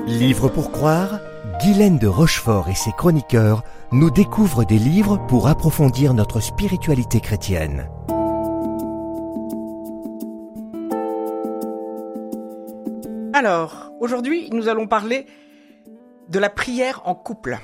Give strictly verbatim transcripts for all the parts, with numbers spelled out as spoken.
Livre pour croire, Guylaine de Rochefort et ses chroniqueurs nous découvrent des livres pour approfondir notre spiritualité chrétienne. Alors, aujourd'hui, nous allons parler de la prière en couple.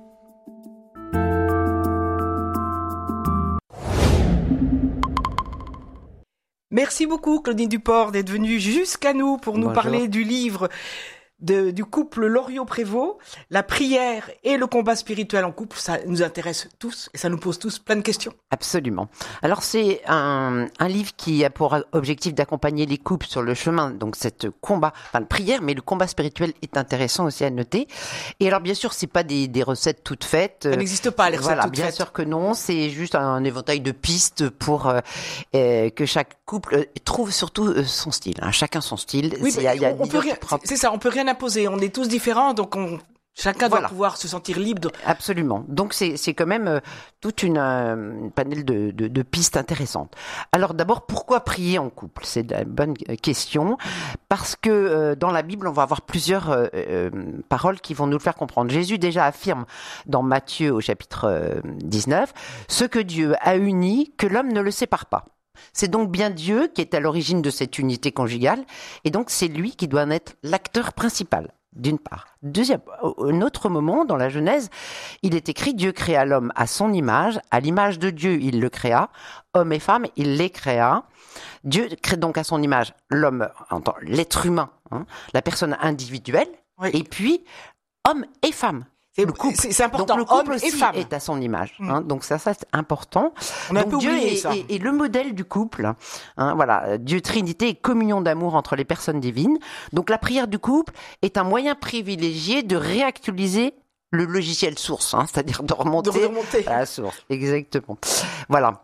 Merci beaucoup, Claudine Duport, d'être venue jusqu'à nous pour nous Bonjour. parler du livre de, du couple Loriot-Prévost. La prière et le combat spirituel en couple, ça nous intéresse tous et ça nous pose tous plein de questions. Absolument. Alors c'est un, un livre qui a pour objectif d'accompagner les couples sur le chemin, donc cette combat, enfin de prière, mais le combat spirituel est intéressant aussi à noter. Et alors bien sûr, c'est pas des, des recettes toutes faites. Ça n'existe pas, les recettes voilà, toutes bien faites. sûr que non, c'est juste un éventail de pistes pour euh, euh, que chaque couple trouve surtout euh, son style. Hein. Chacun son style. Oui, C'est- il y a- il y a on, on une peut idée rien, propre. c'est ça, on peut rien imposer. On est tous différents, donc on, chacun Voilà. doit pouvoir se sentir libre. De... Absolument. Donc c'est c'est quand même euh, toute une, euh, une panel de, de, de pistes intéressantes. Alors d'abord, pourquoi prier en couple? C'est une bonne question parce que euh, dans la Bible, on va avoir plusieurs euh, euh, paroles qui vont nous le faire comprendre. Jésus déjà affirme dans Matthieu au chapitre euh, dix-neuf, ce que Dieu a uni, que l'homme ne le sépare pas. C'est donc bien Dieu qui est à l'origine de cette unité conjugale, et donc c'est lui qui doit en être l'acteur principal, d'une part. Deuxième, un autre moment, dans la Genèse, il est écrit « Dieu créa l'homme à son image, à l'image de Dieu il le créa, homme et femme il les créa ». Dieu crée donc à son image l'homme, en tant- l'être humain, hein, la personne individuelle, Oui. et puis homme et femme. C'est, Le couple. c'est, c'est important, Donc le couple hommes aussi et femmes. est à son image. Mm. Hein, donc ça, ça c'est important. On a un donc peu Dieu oublié est, ça. est- est le modèle du couple. Hein, voilà, Dieu Trinité et communion d'amour entre les personnes divines. Donc la prière du couple est un moyen privilégié de réactualiser le logiciel source, hein, c'est-à-dire de De remonter remonter. à la source. Exactement. Voilà.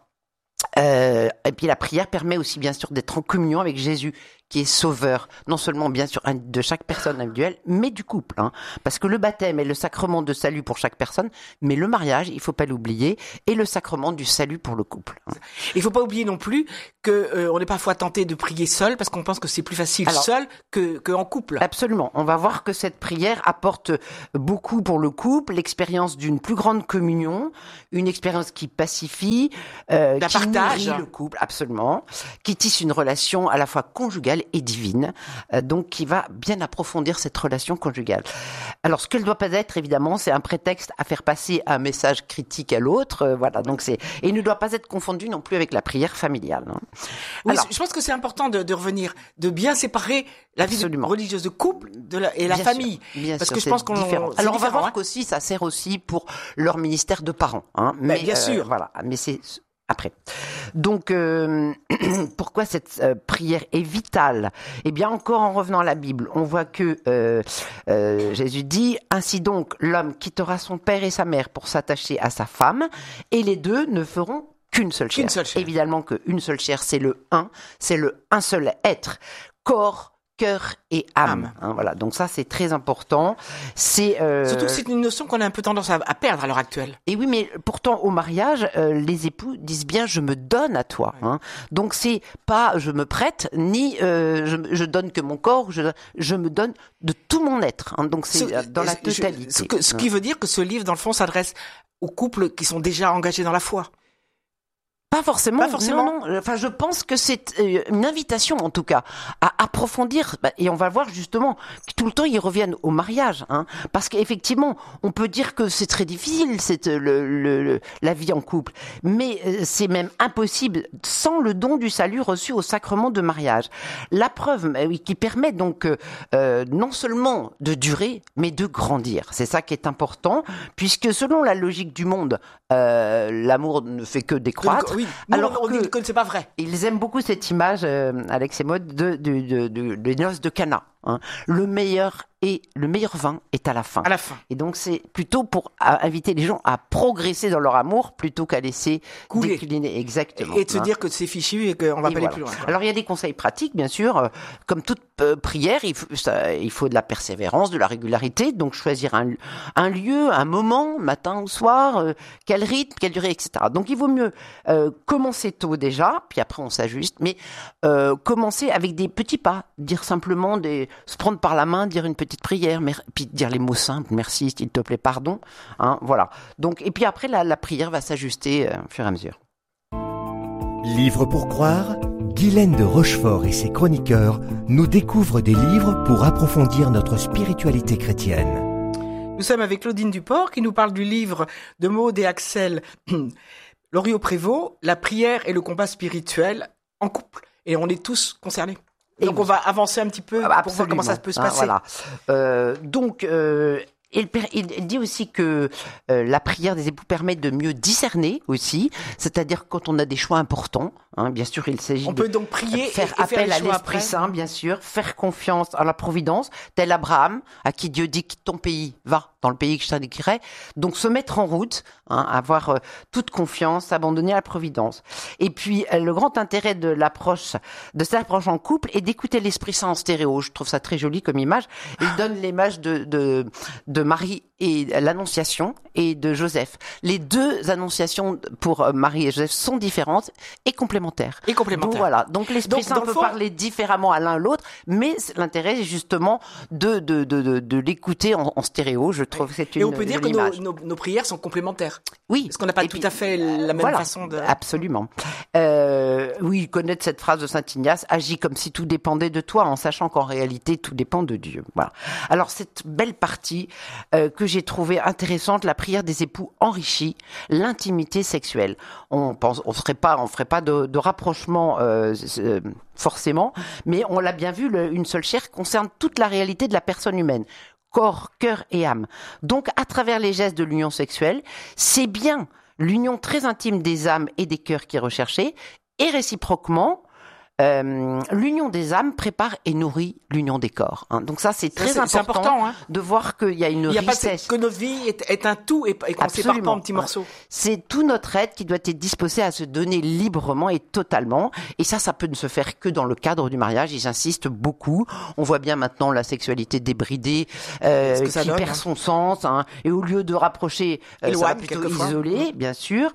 Euh, et puis la prière permet aussi bien sûr d'être en communion avec Jésus, qui est sauveur, non seulement bien sûr un- de chaque personne individuelle, mais du couple. Hein, parce que le baptême est le sacrement de salut pour chaque personne, mais le mariage, il faut pas l'oublier, est le sacrement du salut pour le couple. Hein. Il faut pas oublier non plus que euh, on est parfois tenté de prier seul parce qu'on pense que c'est plus facile Alors- seul que, que en couple. Absolument. On va voir que cette prière apporte beaucoup pour le couple, l'expérience d'une plus grande communion, une expérience qui pacifie, euh, D'un qui partage. nourrit le couple, absolument, qui tisse une relation à la fois conjugale et divine, euh, donc qui va bien approfondir cette relation conjugale. Alors, ce qu'elle ne doit pas être, évidemment, c'est un prétexte à faire passer un message critique à l'autre, euh, voilà. Donc c'est et il ne doit pas être confondu non plus avec la prière familiale. Hein. Oui, Alors- je pense que c'est important de, de revenir, de bien séparer la vie Absolument. religieuse de couple de la, et la Bien famille. sûr, bien Parce sûr, que je c'est pense qu'on différent. c'est Alors on va différent, voir hein. qu'aussi ça sert aussi pour leur ministère de parents. Hein, Ben, bien sûr. Voilà, mais c'est après. Donc euh, pourquoi cette euh, prière est vitale? Eh bien encore en revenant à la Bible, on voit que euh, euh, Jésus dit ainsi donc l'homme quittera son père et sa mère pour s'attacher à sa femme, et les deux ne feront qu'une seule chair. Qu'une seule chair. Évidemment qu'une seule chair, c'est le un, c'est le un seul être, corps, cœur et âme. Âme. Hein, voilà, donc ça c'est très important. C'est euh, Surtout que c'est une notion qu'on a un peu tendance à, à perdre à l'heure actuelle. et oui, mais pourtant au mariage, euh, les époux disent bien je me donne à toi. Hein. Donc c'est pas je me prête ni euh, je, je donne que mon corps, je, je me donne de tout mon être. Hein. Donc c'est Ce- euh, dans la je- totalité. Ce, que- ce Hein. qui veut dire que ce livre, dans le fond, s'adresse aux couples qui sont déjà engagés dans la foi. Pas forcément. Pas forcément. Non, non. Enfin, je pense que c'est euh, une invitation, en tout cas, à approfondir. Bah, et on va voir justement que tout le temps ils reviennent au mariage, hein, parce qu'effectivement, on peut dire que c'est très difficile, c'est euh, le, le, le- la vie en couple, mais euh, c'est même impossible sans le don du salut reçu au sacrement de mariage. La preuve, euh, oui, qui permet donc euh, euh, non seulement de durer, mais de grandir. C'est ça qui est important, puisque selon la logique du monde, euh, l'amour ne fait que décroître. Oui, nous, Alors on, on que- dit que c'est pas vrai. Ils aiment beaucoup cette image, euh, Alex et Maud, de, de, de, de- des noces de Cana. Hein. Le meilleur et le meilleur vin est à la fin. À la fin. Et donc c'est plutôt pour euh, inviter les gens à progresser dans leur amour plutôt qu'à laisser Couler. décliner exactement. Et de se hein. dire que c'est fichu et qu'on va Et pas voilà. aller plus loin. Alors il y a des conseils pratiques, bien sûr. Euh, Comme toute euh, prière, il faut, ça- il faut de la persévérance, de la régularité. Donc choisir un, un lieu, un moment, matin ou soir, euh, quel rythme, quelle durée, et cetera. Donc il vaut mieux euh, commencer tôt déjà, puis après on s'ajuste, mais euh, commencer avec des petits pas, dire simplement des, se prendre par la main, dire une petite prière, mer- puis dire les mots simples, merci, s'il te plaît, pardon. Hein, voilà. Donc, et puis après, la, la prière va s'ajuster euh, au fur et à mesure. Livre pour croire, Guylaine de Rochefort et ses chroniqueurs nous découvrent des livres pour approfondir notre spiritualité chrétienne. Nous sommes avec Claudine Duport qui nous parle du livre de Maud et Axel Loriot-Prévost, La prière et le combat spirituel en couple. Et on est tous concernés. Et donc oui. on va avancer un petit peu Ah, pour voir comment ça peut se hein, passer. voilà. Euh, donc, euh, il, il, il dit aussi que euh, la prière des époux permet de mieux discerner aussi, c'est-à-dire quand on a des choix importants. Hein, bien sûr, il s'agit On de peut donc prier faire et, et appel faire les à choix l'Esprit après. Saint, bien sûr, faire confiance à la providence, tel Abraham, à qui Dieu dit quitte ton pays, va dans le pays que je t'indiquerai. Donc se mettre en route, hein, avoir euh, toute confiance, s'abandonner à la providence. Et puis euh, le grand intérêt de l'approche, de cette approche en couple, est d'écouter l'Esprit Saint en stéréo. Je trouve ça très joli comme image. Il donne l'image de, de de Marie et l'Annonciation et de Joseph. Les deux annonciations pour Marie et Joseph sont différentes et complémentaires. Et complémentaires. Donc voilà. Donc l'Esprit Donc, Saint dans le peut fond- parler différemment à l'un l'autre, mais l'intérêt est justement de de de de, de l'écouter en, en stéréo. Je trouve que c'est une Et on peut dire que jolie nos, image. nos, nos prières sont complémentaires. Oui. Parce qu'on n'a pas Et tout puis, à fait la même voilà, façon de... Absolument. Euh, oui, connaître cette phrase de Saint Ignace, agis comme si tout dépendait de toi, en sachant qu'en réalité tout dépend de Dieu. Voilà. Alors cette belle partie euh, que j'ai trouvée intéressante, la prière des époux enrichit l'intimité sexuelle. On pense, on ferait pas, on ferait pas de, de rapprochement euh, euh, forcément, mais on l'a bien vu, le, une seule chair concerne toute la réalité de la personne humaine. Corps, cœur et âme. Donc, à travers les gestes de l'union sexuelle, c'est bien l'union très intime des âmes et des cœurs qui est recherchée, et réciproquement, euh, l'union des âmes prépare et nourrit l'union des corps. Hein. Donc ça, c'est très c'est- c'est important, important, hein. de voir qu'il y a une Il n'y a pas richesse. de- que notre vie est, est un tout et, et qu'on ne sépare pas Absolument. en petits morceaux. C'est tout notre être qui doit être disposé à se donner librement et totalement. Et ça, ça peut ne se faire que dans le cadre du mariage. Ils insistent beaucoup. On voit bien maintenant la sexualité débridée euh, Ce que ça qui donne, perd hein. son sens. Hein. Et au lieu de rapprocher, euh, ça va Éloigne, plutôt quelquefois. isoler, bien sûr.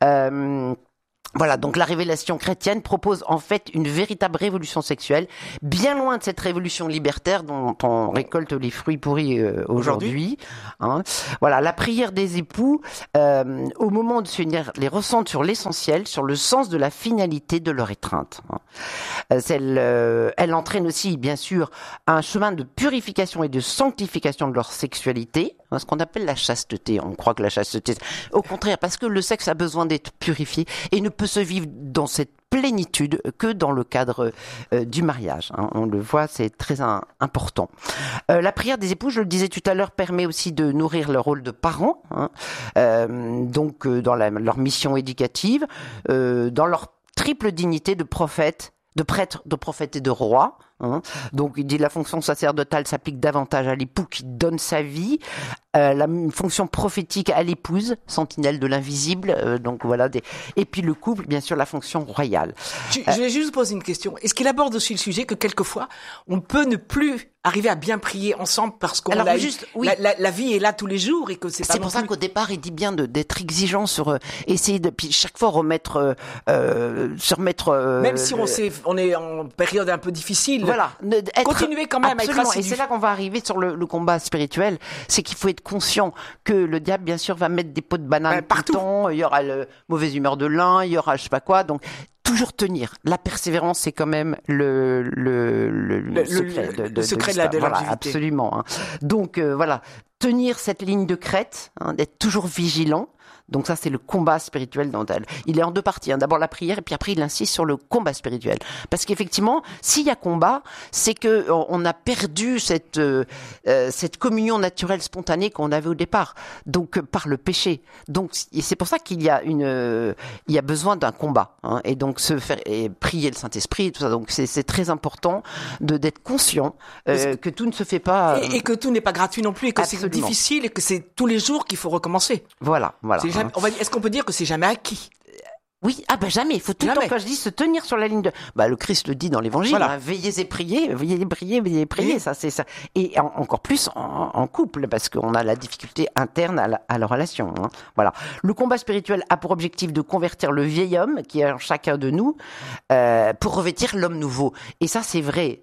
Euh, Voilà, donc la révélation chrétienne propose en fait une véritable révolution sexuelle, bien loin de cette révolution libertaire dont on récolte les fruits pourris euh, aujourd'hui. Hein. Voilà, la prière des époux, euh, au moment de se unir, les ressentent sur l'essentiel, sur le sens de la finalité de leur étreinte. Hein. Euh, elle, euh, elle entraîne aussi, bien sûr, un chemin de purification et de sanctification de leur sexualité, hein, ce qu'on appelle la chasteté. On croit que la chasteté, au contraire, parce que le sexe a besoin d'être purifié et ne peut se vivre dans cette plénitude que dans le cadre euh, du mariage. Hein. On le voit, c'est très un, important. Euh, la prière des époux, je le disais tout à l'heure, permet aussi de nourrir leur rôle de parents, hein. euh, donc euh, dans la, leur mission éducative, euh, dans leur triple dignité de prophète, de prêtre, de prophète et de roi. Hein. Donc il dit la fonction sacerdotale s'applique davantage à l'époux qui donne sa vie, euh, la fonction prophétique à l'épouse, sentinelle de l'invisible, euh, donc voilà des... et puis le couple, bien sûr, la fonction royale. Je, je vais juste vous poser une question. Est-ce qu'il aborde aussi le sujet que quelquefois, on peut ne plus arriver à bien prier ensemble parce qu'on Alors, a eu- juste, oui. la, la, la vie est là tous les jours et que c'est pas C'est non pour ça plus- qu'au départ, il dit bien de, d'être exigeant sur euh, essayer de puis chaque fois remettre euh, euh, se remettre euh, même si on le- sait, on est en période un peu difficile. Voilà, ne- être- Continuer quand même à être absolument. assidu. Et c'est là qu'on va arriver sur le, le combat spirituel, c'est qu'il faut être conscient que le diable, bien sûr, va mettre des pots de banane Ouais, partout. tout le temps. Il y aura la mauvaise humeur de l'un, il y aura je sais pas quoi. Donc toujours tenir. La persévérance, c'est quand même le le le, Le- le- secret le- de, le secret de la- de voilà, longévité. absolument. Hein. Donc euh, voilà, tenir cette ligne de crête, hein, d'être toujours vigilant. Donc ça, c'est le combat spirituel dont elle. Il est en deux parties. Hein. D'abord la prière, et puis après il insiste sur le combat spirituel. Parce qu'effectivement, s'il y a combat, c'est que on on a perdu cette euh, euh, cette communion naturelle spontanée qu'on avait au départ. Donc euh, par le péché. Donc et c'est pour ça qu'il y a une euh, il y a besoin d'un combat. Hein. Et donc se faire et prier le Saint-Esprit et tout ça. Donc c'est c'est très important de d'être conscient euh, que tout ne se fait pas. euh, Et, et que tout n'est pas gratuit non plus, et que c'est Absolument. difficile, et que c'est tous les jours qu'il faut recommencer. Voilà, voilà. C'est jamais- on va dire- Est-ce qu'on peut dire que c'est jamais acquis? Oui, ah ben jamais, il faut tout le Jamais. temps, quand je dis se tenir sur la ligne de... Bah le Christ le dit dans l'évangile, Voilà. hein, veillez et priez, veillez et priez, veillez et priez, Oui. ça c'est ça. Et en- encore plus en, en couple, parce qu'on a la difficulté interne à la, à la relation. Hein. Voilà. Le combat spirituel a pour objectif de convertir le vieil homme, qui est en chacun de nous, euh, pour revêtir l'homme nouveau. Et ça c'est vrai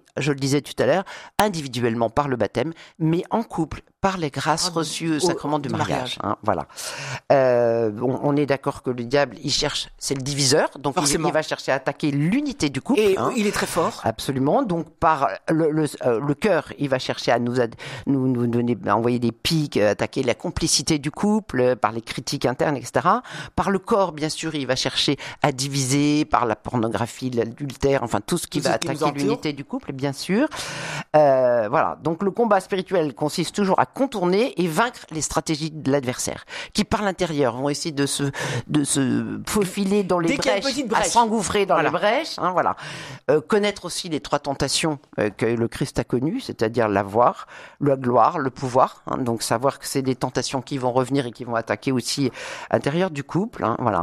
je le disais tout à l'heure, individuellement par le baptême, mais en couple par les grâces ah, reçues au sacrement du, du mariage. mariage. Hein, voilà. Euh, on, on est d'accord que le diable, il cherche, c'est le diviseur, donc il, il va chercher à attaquer l'unité du couple. Et hein, il est très fort. Absolument. Donc par le, le, euh, le cœur, il va chercher à nous, ad, nous, nous donner, à envoyer des pics, attaquer la complicité du couple, par les critiques internes, et cetera. Par le corps, bien sûr, il va chercher à diviser, par la pornographie, l'adultère, enfin tout ce qui tout va ce attaquer qui l'unité du couple, bien sûr. Euh, voilà. Donc le combat spirituel consiste toujours à contourner et vaincre les stratégies de l'adversaire, qui par l'intérieur vont essayer de se de se faufiler dans les brèches, brèche. à s'engouffrer dans voilà. les brèches. Hein, voilà. Euh, connaître aussi les trois tentations euh, que le Christ a connues, c'est-à-dire l'avoir, la gloire, le pouvoir. Hein, donc savoir que c'est des tentations qui vont revenir et qui vont attaquer aussi à l'intérieur du couple. Hein, voilà.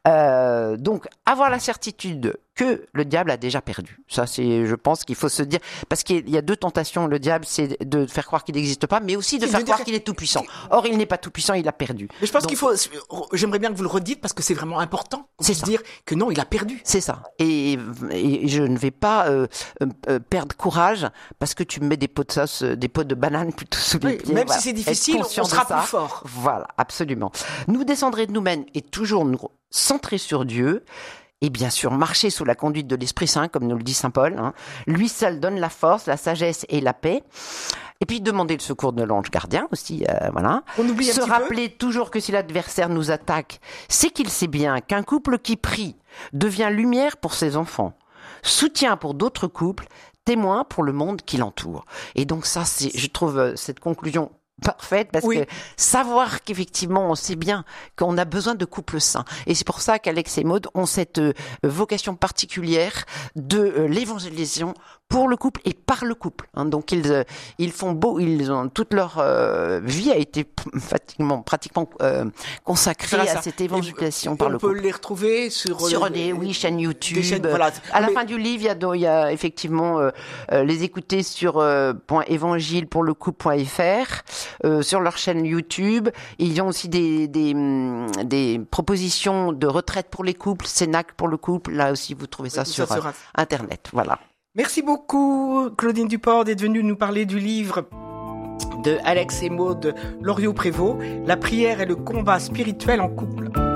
Euh, donc avoir la certitude que le diable a déjà perdu. Ça, c'est, je pense qu'il faut se dire, parce qu'il y a deux tentations. Le diable, c'est de faire croire qu'il n'existe pas, mais aussi de faire croire qu'il est tout puissant. Or, il n'est pas tout puissant, il a perdu. Mais je pense Donc, qu'il faut, j'aimerais bien que vous le redites parce que c'est vraiment important. C'est ça. Dire que non, il a perdu. C'est ça. Et, et je ne vais pas euh, euh, perdre courage parce que tu me mets des pots de sauce, des pots de banane plutôt sous les oui, pieds. Même voilà. si c'est difficile, on sera plus fort. Voilà, absolument. Nous descendrez de nous-mêmes et toujours nous centrer sur Dieu. Et bien sûr, marcher sous la conduite de l'Esprit Saint, comme nous le dit saint Paul. Hein. Lui seul donne la force, la sagesse et la paix. Et puis demander le secours de l'ange gardien aussi, euh, voilà. On oublie un Se petit rappeler peu. toujours que si l'adversaire nous attaque, c'est qu'il sait bien qu'un couple qui prie devient lumière pour ses enfants, soutien pour d'autres couples, témoin pour le monde qui l'entoure. Et donc ça, c'est, je trouve euh, cette conclusion parfaite parce oui. que savoir qu'effectivement on sait bien qu'on a besoin de couples sains et c'est pour ça qu'Alex et Maud ont cette euh, vocation particulière de euh, l'évangélisation pour le couple et par le couple. Hein. Donc ils euh, ils font beau, ils ont toute leur euh, vie a été pratiquement pratiquement euh, consacrée à cette évangélisation et, par et le couple. On peut couple. les retrouver sur sur les, des oui chaînes YouTube. Des chaînes, voilà. À la Mais... fin du livre, il y a, il y a effectivement euh, euh, les écouter sur euh, .évangile pour le couple.fr. Euh, sur leur chaîne YouTube. Ils ont aussi des, des, des propositions de retraite pour les couples, Cénacle pour le couple. Là aussi, vous trouvez ça, oui, sur, ça sur Internet. Voilà. Merci beaucoup, Claudine Duport, d'être venue nous parler du livre de Alex et Maud Loriot-Prévost, La prière et le combat spirituel en couple.